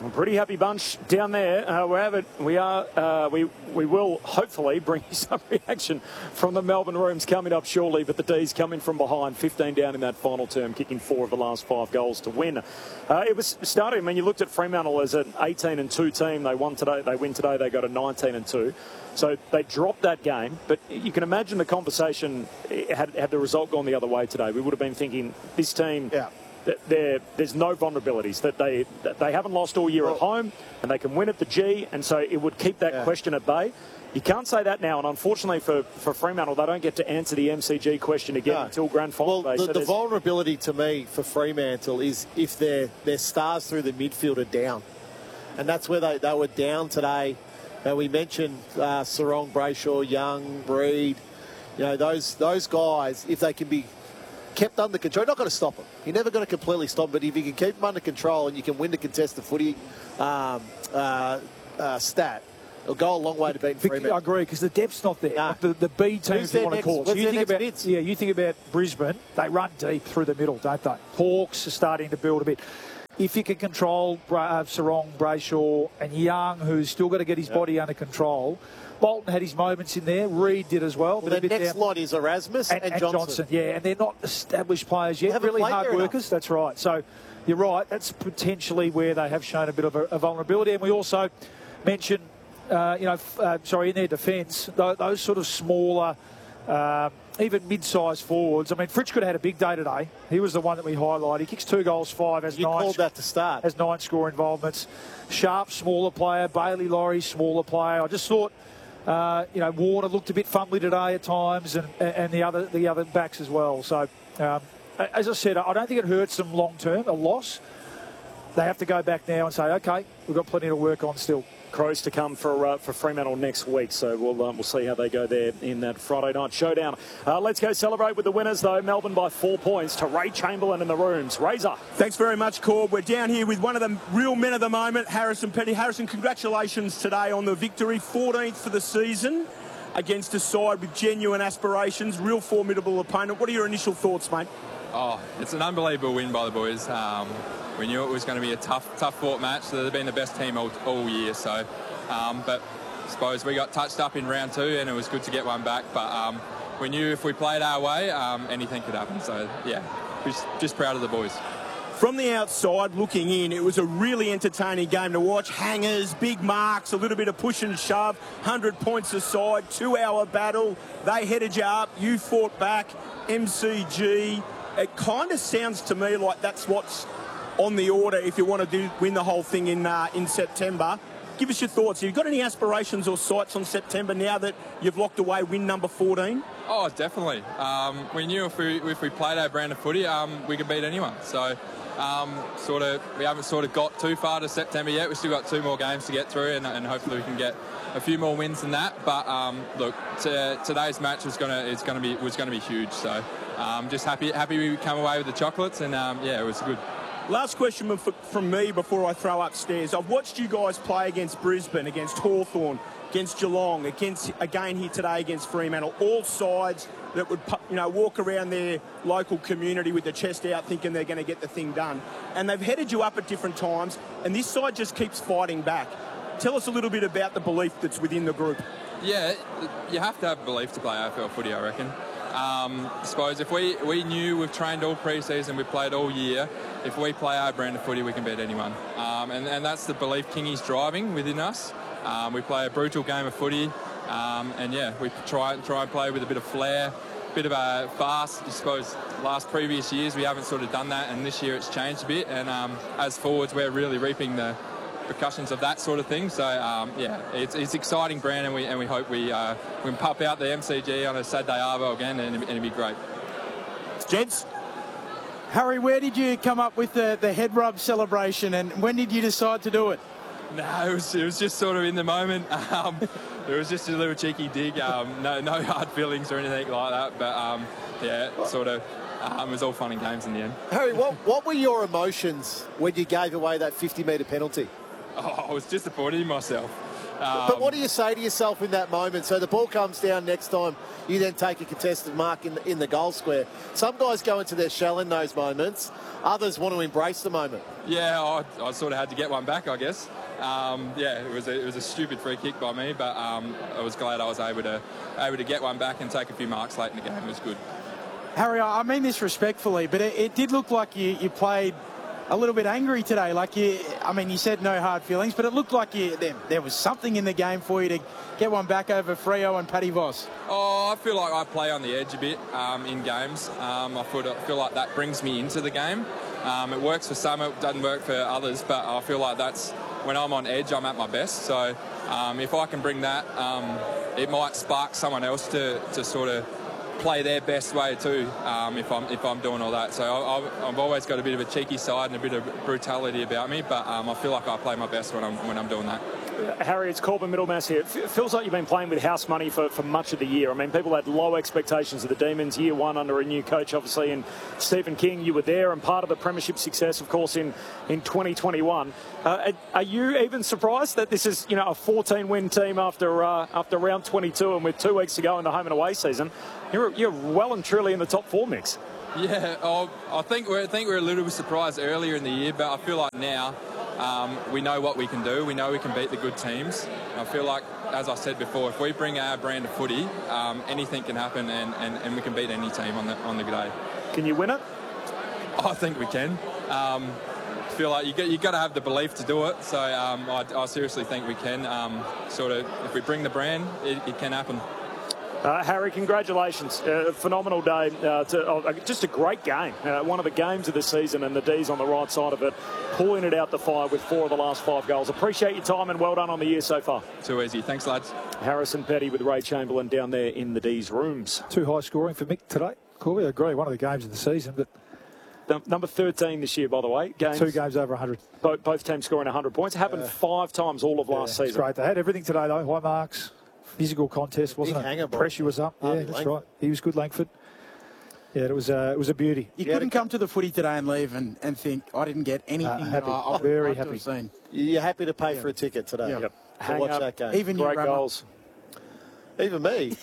A pretty happy bunch down there. We will hopefully bring you some reaction from the Melbourne Rooms coming up shortly, but the D's coming from behind, 15 down in that final term, kicking 4 of the last 5 goals to win. It was starting, I mean, you looked at Fremantle as an 18-2 team. They win today, they got a 19-2. So they dropped that game, but you can imagine the conversation had the result gone the other way today. We would have been thinking, this team... Yeah. There's no vulnerabilities, that they haven't lost all year at home and they can win at the G, and so it would keep that question at bay. You can't say that now, and unfortunately for Fremantle, they don't get to answer the MCG question again until grand final day. Well, the vulnerability to me for Fremantle is if their stars through the midfield are down, and that's where they were down today. We mentioned Sarong, Brayshaw, Young, Breed. You know, those guys, if they can be kept under control, you're not going to stop them. You're never going to completely stop them, but if you can keep them under control and you can win the contested footy stat, it'll go a long way to beating Fremantle. I agree, because the depth's not there. No. The B team, if you want to call it. You think about Brisbane, they run deep through the middle, don't they? Hawks are starting to build a bit. If you can control Sarong, Brayshaw and Young, who's still got to get his body under control. Bolton had his moments in there. Reed did as well. The next line is Erasmus and Johnson. Yeah, and they're not established players yet. Really hard workers. That's right. So you're right. That's potentially where they have shown a bit of a vulnerability. And we also mentioned, in their defence, those sort of smaller, even mid-sized forwards. I mean, Fritsch could have had a big day today. He was the one that we highlighted. He kicks 2 goals, 5, has 9. You called that to start. Has 9 score involvements. Sharp, smaller player. Bailey Laurie, smaller player. I just thought... Warner looked a bit fumbly today at times, and the other backs as well. So, as I said, I don't think it hurts them long term. A loss, they have to go back now and say, okay, we've got plenty to work on still. Crows to come for Fremantle next week, so we'll see how they go there in that Friday night showdown. Let's go celebrate with the winners, though. Melbourne by 4 points to Ray Chamberlain in the Rooms. Razor. Thanks very much, Corb. We're down here with one of the real men of the moment, Harrison Petty. Harrison, congratulations today on the victory. 14th for the season against a side with genuine aspirations, real formidable opponent. What are your initial thoughts, mate? Oh, it's an unbelievable win by the boys. We knew it was going to be a tough-fought match. They've been the best team all year. So, but I suppose we got touched up in round 2, and it was good to get one back. But we knew if we played our way, anything could happen. So, yeah, just proud of the boys. From the outside looking in, it was a really entertaining game to watch. Hangers, big marks, a little bit of push and shove, 100 points aside, 2-hour battle. They headed you up, you fought back, MCG. It kind of sounds to me like that's what's on the order if you want to win the whole thing in September. Give us your thoughts. Have you got any aspirations or sights on September now that you've locked away win number 14? Oh, definitely. We knew if we played our brand of footy, we could beat anyone. So, we haven't got too far to September yet. We've still got 2 more games to get through, and hopefully we can get a few more wins than that. But look, today's match was going to be huge. So, just happy we come away with the chocolates, and it was good. Last question from me before I throw upstairs. I've watched you guys play against Brisbane, against Hawthorn, against Geelong, again here today against Fremantle. All sides that would walk around their local community with the chest out thinking they're going to get the thing done. And they've headed you up at different times, and this side just keeps fighting back. Tell us a little bit about the belief that's within the group. Yeah, you have to have belief to play AFL footy, I reckon. I suppose if we knew we've trained all pre-season, we've played all year, if we play our brand of footy, we can beat anyone. And that's the belief Kingy's driving within us. We play a brutal game of footy, we try and play with a bit of flair, a bit of a fast. I suppose previous years we haven't sort of done that, and this year it's changed a bit. And as forwards, we're really reaping the repercussions of that sort of thing. So it's exciting brand, and we hope we can pop out the MCG on a Saturday arvo again, and it'd be great. Gents. Harry, where did you come up with the head rub celebration, and when did you decide to do it? No, it was just sort of in the moment. It was just a little cheeky dig. No hard feelings or anything like that. But it was all fun and games in the end. Harry, what were your emotions when you gave away that 50-metre penalty? Oh, I was disappointed in myself. But what do you say to yourself in that moment? So the ball comes down next time, you then take a contested mark in the goal square. Some guys go into their shell in those moments. Others want to embrace the moment. Yeah, I sort of had to get one back, I guess. It was a stupid free kick by me, but I was glad I was able to get one back and take a few marks late in the game. It was good. Harry, I mean this respectfully, but it did look like you played a little bit angry today. Like you said no hard feelings, but it looked like there was something in the game for you to get one back over Freo and Paddy Voss. Oh, I feel like I play on the edge a bit in games. I feel like that brings me into the game. It works for some, it doesn't work for others, but I feel like that's when I'm on edge, I'm at my best. So if I can bring that, it might spark someone else to sort of play their best way too, if I'm doing all that. So I've always got a bit of a cheeky side and a bit of brutality about me, but I feel like I play my best when I'm doing that. Harry, it's Corbin Middlemass here. It feels like you've been playing with house money for much of the year. I mean, people had low expectations of the Demons year one under a new coach, obviously, and Stephen King. You were there and part of the premiership success, of course, in 2021. Are you even surprised that this is, a 14-win team after round 22 and with 2 weeks to go in the home and away season? You're well and truly in the top 4 mix. Yeah, I think we're a little bit surprised earlier in the year, but I feel like now we know what we can do. We know we can beat the good teams. I feel like, as I said before, if we bring our brand of footy, anything can happen, and we can beat any team on the good day. Can you win it? I think we can. I feel like you got to have the belief to do it. So I seriously think we can. If we bring the brand, it can happen. Harry, congratulations. Phenomenal day. Just a great game. One of the games of the season, and the D's on the right side of it, pulling it out the fire with 4 of the last 5 goals. Appreciate your time and well done on the year so far. Too easy. Thanks, lads. Harrison Petty with Ray Chamberlain down there in the D's rooms. Too high scoring for Mick today. Corby, I agree. One of the games of the season, but number 13 this year, by the way. 2 games over 100. Both teams scoring 100 points. It happened 5 times all of last season. It's great. They had everything today, though. High marks. Physical contest, wasn't it? Pressure was up. Yeah, that's right. He was good, Langford. Yeah, it was a beauty. You couldn't come to the footy today and leave and think, I didn't get anything. Happy. Very happy. You're happy to pay for a ticket today. Yep. To watch that game. Even great goals. Even me.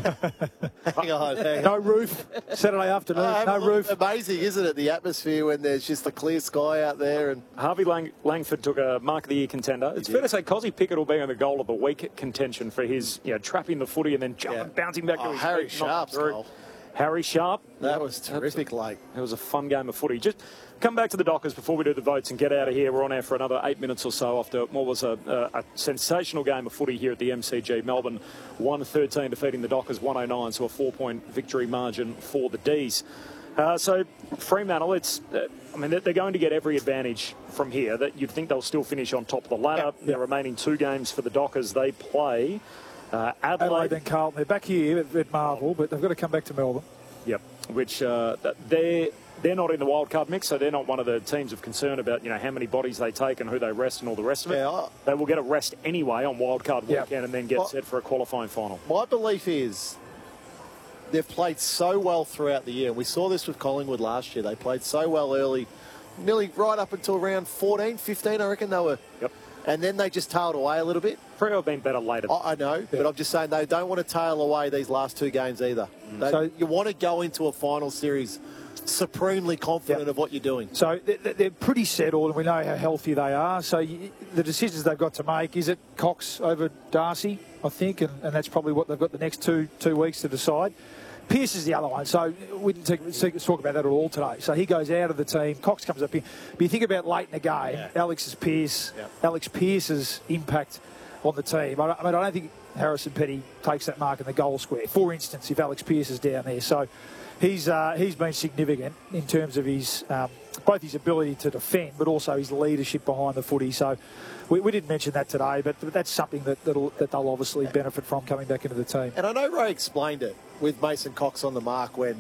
Hang on. No roof. Saturday afternoon. No roof. Amazing, isn't it? The atmosphere when there's just a clear sky out there. And Harvey Langford took a Mark of the Year contender. It's fair to say Cozzy Pickett will be on the goal of the week contention for his trapping the footy and then bouncing back to his Harry feet. Sharp's goal. Harry Sharp. That was terrific, Lake. It was a fun game of footy. Just come back to the Dockers before we do the votes and get out of here. We're on air for another 8 minutes or so after what was a sensational game of footy here at the MCG. Melbourne 1-13 defeating the Dockers 109, so a 4-point victory margin for the D's. So Fremantle, they're going to get every advantage from here. That you'd think they'll still finish on top of the ladder. Yep. The remaining 2 games for the Dockers, they play Adelaide and Carlton. They're back here at Marvel, but they've got to come back to Melbourne. Yep, which they're not in the wildcard mix, so they're not one of the teams of concern about how many bodies they take and who they rest and all the rest of it. Yeah, they will get a rest anyway on wildcard weekend and then get set for a qualifying final. My belief is they've played so well throughout the year. We saw this with Collingwood last year. They played so well early, nearly right up until round 14, 15, I reckon they were. Yep. And then they just tailed away a little bit. Freo have been better later. I know, but I'm just saying they don't want to tail away these last 2 games either. So you want to go into a final series supremely confident of what you're doing. So they're pretty settled, and we know how healthy they are. So the decisions they've got to make, is it Cox over Darcy, I think, and that's probably what they've got the next two weeks to decide. Pierce is the other one, so we didn't talk about that at all today. So he goes out of the team. Cox comes up here. But you think about late in the game, Alex Pearce's impact on the team. I don't think Harrison Petty takes that mark in the goal square, for instance, if Alex Pearce is down there. So he's been significant in terms of his both his ability to defend, but also his leadership behind the footy. So we didn't mention that today, but that's something that they'll obviously benefit from coming back into the team. And I know Ray explained it with Mason Cox on the mark when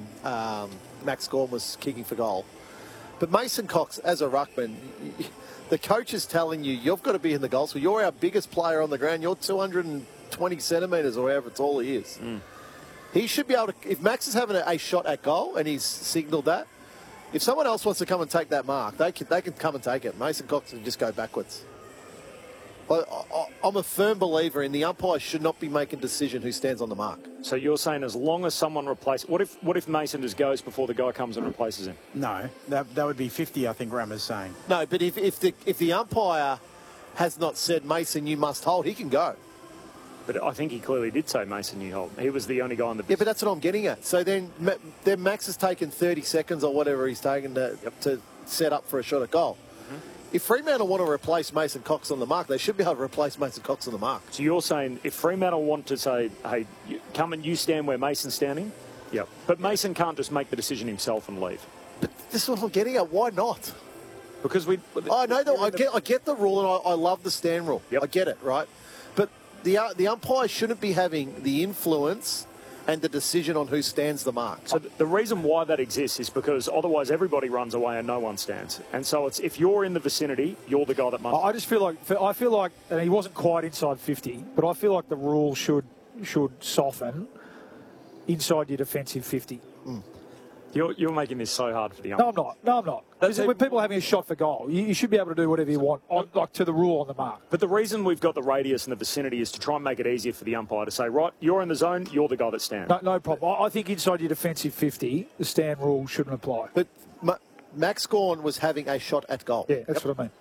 Max Gawn was kicking for goal. But Mason Cox, as a ruckman, the coach is telling you, you've got to be in the goal square. You're our biggest player on the ground. You're 220 centimetres or however tall he is. He should be able to, if Max is having a shot at goal and he's signalled that, if someone else wants to come and take that mark, they can come and take it. Mason Cox can just go backwards. I'm a firm believer in the umpire should not be making decision who stands on the mark. So you're saying as long as someone replaces... What if Mason just goes before the guy comes and replaces him? No, that would be 50, I think Rama's saying. No, but if the umpire has not said, Mason, you must hold, he can go. But I think he clearly did say Mason, you hold. He was the only guy on the... Yeah, but that's what I'm getting at. So then Max has taken 30 seconds or whatever he's taken to set up for a shot at goal. If Fremantle want to replace Mason Cox on the mark, they should be able to replace Mason Cox on the mark. So you're saying if Fremantle want to say, hey, come and you stand where Mason's standing? Yep. But Mason can't just make the decision himself and leave. But this is what I'm getting at. Why not? Because we... I know that. I get the rule, and I love the stand rule. Yep. I get it, right? But the umpire shouldn't be having the influence and the decision on who stands the mark. So the reason why that exists is because otherwise everybody runs away and no one stands. And so it's if you're in the vicinity, you're the guy that must... I just feel like, and he wasn't quite inside 50, but I feel like the rule should soften inside your defensive 50. You're making this so hard for the umpire. No, I'm not. When people are having a shot for goal, you should be able to do whatever you want, like to the rule on the mark. But the reason we've got the radius in the vicinity is to try and make it easier for the umpire to say, right, you're in the zone, you're the guy that stands. No problem. I think inside your defensive 50, the stand rule shouldn't apply. But Max Gawn was having a shot at goal. Yeah, that's what I mean.